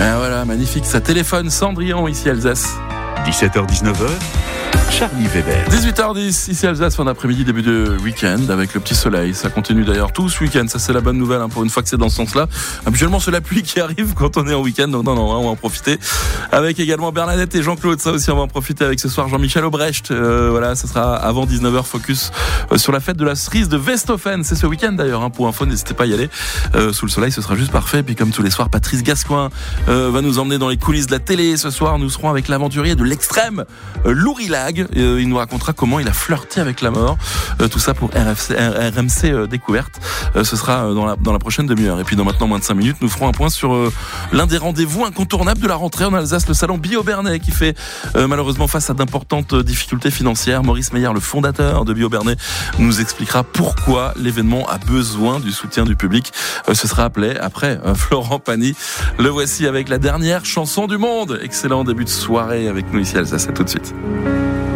Ah voilà, magnifique, ça téléphone Cendrillon ici Alsace. 17h-19h, Charlie Weber. 18h10, ici Alsace, fin d'après-midi, début de week-end, avec le petit soleil. Ça continue d'ailleurs tout ce week-end, ça c'est la bonne nouvelle, pour une fois que c'est dans ce sens-là. Habituellement, c'est la pluie qui arrive quand on est en week-end, donc non, on va en profiter. Avec également Bernadette et Jean-Claude, ça aussi on va en profiter avec ce soir Jean-Michel Aubrecht. Voilà, ça sera avant 19h, focus sur la fête de la cerise de Westhofen. C'est ce week-end d'ailleurs, pour info, n'hésitez pas à y aller. Sous le soleil, ce sera juste parfait. Puis comme tous les soirs, Patrice Gascoin va nous emmener dans les coulisses de la télé. Ce soir, nous serons avec l'aventurier de l'extrême, Lourilag. Il nous racontera comment il a flirté avec la mort. Tout ça pour RMC Découverte. Ce sera dans la prochaine demi-heure. Et puis dans maintenant moins de 5 minutes, nous ferons un point sur l'un des rendez-vous incontournables de la rentrée en Alsace, le salon Bio-Bernay, qui fait malheureusement face à d'importantes difficultés financières. Maurice Meyer, le fondateur de Bio-Bernay, nous expliquera pourquoi l'événement a besoin du soutien du public. Ce sera appelé après Florent Pagny. Le voici avec la dernière chanson du monde. Excellent début de soirée avec nous ici à Alsace. À tout de suite.